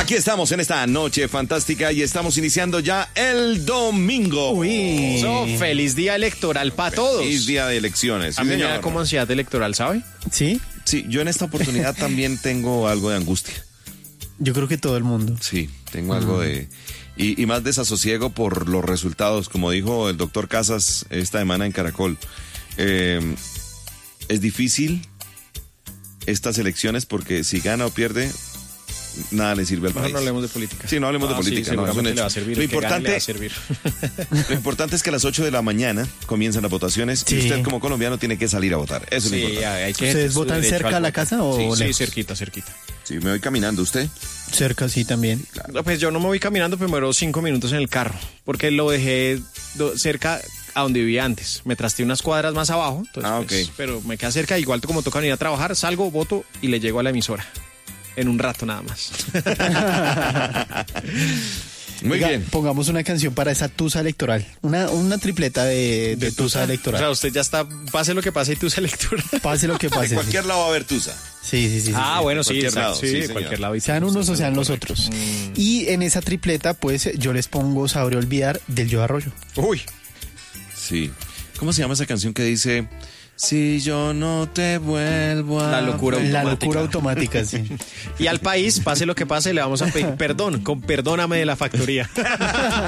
Aquí estamos en esta noche fantástica y estamos iniciando ya el domingo. Uy. Feliz día electoral para todos. Feliz día de elecciones. A Sí, mí me señor. da como ansiedad electoral, ¿sabe? ¿Sí? Sí, yo en esta oportunidad también tengo algo de angustia. Yo creo que todo el mundo. Sí, tengo algo de... Y más desasosiego por los resultados, como dijo el doctor Casas esta semana en Caracol. Es difícil estas elecciones porque si gana o pierde, nada le sirve al Mejor país. no hablemos de política. Sí, no hablemos de política. Sí, no, es un seguramente hecho. le va a servir. Lo El que gane le va a importante, servir. lo importante es que a las 8 de la mañana comienzan las votaciones Sí. y usted como colombiano tiene que salir a votar. Eso es lo Sí, importante. hay que ¿Ustedes su votan derecho cerca al a la voto. casa o Sí, lejos? cerquita. Sí, me voy caminando. ¿Usted? Cerca, sí, también. No, pues yo no me voy caminando, primero 5 minutos en el carro, porque lo dejé cerca a donde vivía antes. Me trasteé unas cuadras más abajo, entonces, pues, ok. pero me queda cerca, igual como toca venir a trabajar, salgo, voto y le llego a la emisora. En un rato nada más. Muy Oiga, bien. Pongamos una canción para esa tusa electoral. Una tripleta de tusa O electoral. sea, usted ya está, pase lo que pase y tú esa lectura. Pase lo que En pase. Sí, cualquier lado va a haber tusa. sí. Bueno, sí, cualquier exacto, lado, sí, sí, señor. cualquier lado. Sean unos o sean los otros. Y en esa tripleta, pues, yo les pongo Sabré Olvidar del Yo Arroyo. Uy, Sí. ¿Cómo se llama esa canción que dice... Si yo no te vuelvo a... La locura La automática. locura automática, sí. y al país, pase lo que pase, le vamos a pedir perdón, con perdóname de la factoría.